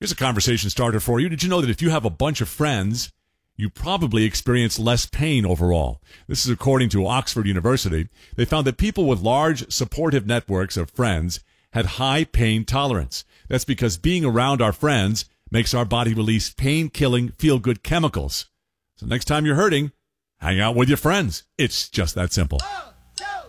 Here's a conversation starter for you. Did you know that if you have a bunch of friends, you probably experience less pain overall? This is according to Oxford University. They found that people with large supportive networks of friends had high pain tolerance. That's because being around our friends makes our body release pain-killing, feel-good chemicals. So next time you're hurting, hang out with your friends. It's just that simple.